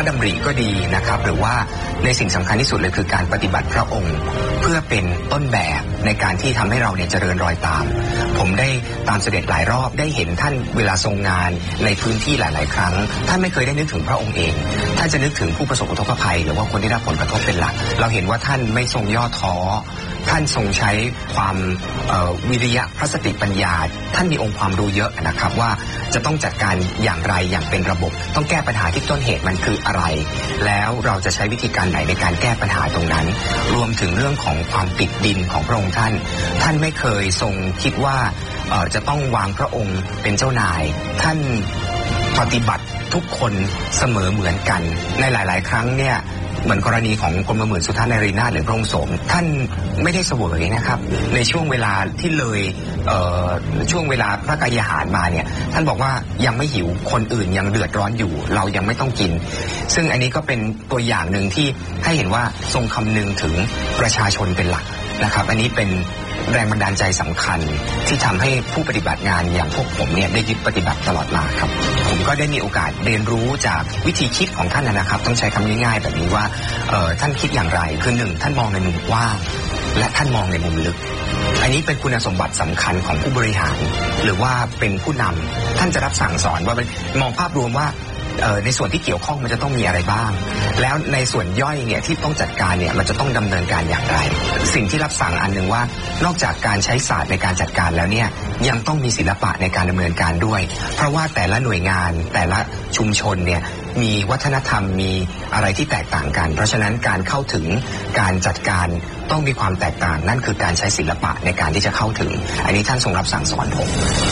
ดำริก็ดีนะครับหรือว่าในสิ่งสำคัญที่สุดเลยคือการปฏิบัติพระองค์เพื่อเป็นต้นแบบในการที่ทำให้เราเนี่ยเจริญรอยตามผมได้ตามเสด็จหลายรอบได้เห็นท่านเวลาทรงงานในพื้นที่หลายๆครั้งท่านไม่เคยได้นึกถึงพระองค์เองท่านจะนึกถึงผู้ประสบอุทกภัยหรือว่าคนที่ได้รับผลกระทบเป็นหลักเราเห็นว่าท่านไม่ทรงย่อท้อท่านทรงใช้ความวิริยะพระสติปัญญาท่านมีองค์ความรู้เยอะนะครับว่าจะต้องจัดการอย่างไรอย่างเป็นระบบต้องแก้ปัญหาที่ต้นเหตุมันคืออะไรแล้วเราจะใช้วิธีการไหนในการแก้ปัญหาตรงนั้นรวมถึงเรื่องของความติดดินของพระองค์ท่านไม่เคยทรงคิดว่าจะต้องวางพระองค์เป็นเจ้านายท่านปฏิบัติทุกคนเสมอเหมือนกันในหลายๆครั้งเนี่ยเหมือนกรณีของกรมหมื่นสุทธานรีนาถหรือพระองค์โสมท่านไม่ได้เสวยนะครับในช่วงเวลาที่เลยช่วงเวลาพระกายอาหารมาเนี่ยท่านบอกว่ายังไม่หิวคนอื่นยังเดือดร้อนอยู่เรายังไม่ต้องกินซึ่งอันนี้ก็เป็นตัวอย่างหนึ่งที่ให้เห็นว่าทรงคำนึงถึงประชาชนเป็นหลักนะครับอันนี้เป็นแรงบันดาลใจสำคัญที่ทำให้ผู้ปฏิบัติงานอย่างพวกผมเนี่ยได้ยึดปฏิบัติตลอดมาครับผมก็ได้มีโอกาสเรียนรู้จากวิธีคิดของท่านนะครับต้องใช้คำง่ายๆแบบนี้ว่าท่านคิดอย่างไรคือหนึ่งท่านมองในมุมกว้างและท่านมองในมุมลึกอันนี้เป็นคุณสมบัติสำคัญของผู้บริหารหรือว่าเป็นผู้นำท่านจะรับสั่งสอนว่ามองภาพรวมว่าในส่วนที่เกี่ยวข้องมันจะต้องมีอะไรบ้างแล้วในส่วนย่อยเนี่ยที่ต้องจัดการเนี่ยมันจะต้องดำเนินการอย่างไรสิ่งที่รับสั่งอันหนึ่งว่านอกจากการใช้ศาสตร์ในการจัดการแล้วเนี่ยยังต้องมีศิลปะในการดำเนินการด้วยเพราะว่าแต่ละหน่วยงานแต่ละชุมชนเนี่ยมีวัฒนธรรมมีอะไรที่แตกต่างกันเพราะฉะนั้นการเข้าถึงการจัดการต้องมีความแตกต่างนั่นคือการใช้ศิลปะในการที่จะเข้าถึงอันนี้ท่านทรงรับสั่งสอนผม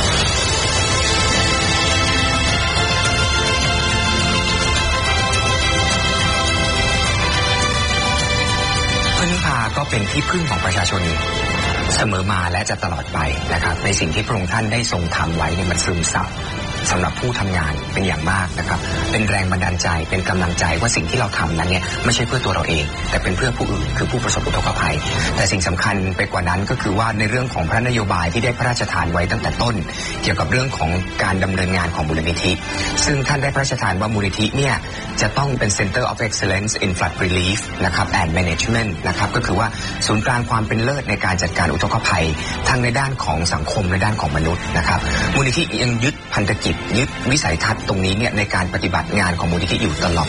ก็เป็นที่พึ่งของประชาชนเสมอมาและจะตลอดไปนะครับในสิ่งที่พระองค์ท่านได้ทรงทำไว้เนี่ยมันซึมซับสำหรับผู้ทำงานเป็นอย่างมากนะครับเป็นแรงบันดาลใจเป็นกำลังใจว่าสิ่งที่เราทำนั้นเนี่ยไม่ใช่เพื่อตัวเราเองแต่เป็นเพื่อผู้อื่นคือผู้ประสบอุทกภัยแต่สิ่งสำคัญไปกว่านั้นก็คือว่าในเรื่องของพระนโยบายที่ได้พระราชทานไว้ตั้งแต่ต้นเกี่ยวกับเรื่องของการดำเนินงานของมูลนิธิซึ่งท่านได้พระราชทานว่ามูลนิธิเนี่ยจะต้องเป็น Center of Excellence in Flood Relief นะครับ and Management นะครับก็คือว่าศูนย์กลางความเป็นเลิศในการจัดการอุทกภัยทั้งในด้านของสังคมในด้านของมนุษย์นะครับมูลนิธิยังยึดพันธกิจยึดวิสัยทัศน์ตรงนี้เนี่ยในการปฏิบัติงานของมูลนิธิอยู่ตลอด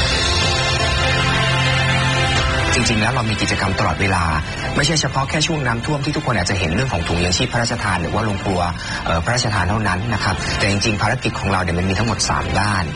จริงๆแล้วเรามีกิจกรรมตลอดเวลาไม่ใช่เฉพาะแค่ช่วงน้ำท่วมที่ทุกคนอาจจะเห็นเรื่องของถุงยังชีพพระราชทานหรือว่าโรงครัวพระราชทานเท่านั้นนะครับแต่จริงๆภารกิจของเราเนี่ยมันมีทั้งหมด3ด้าน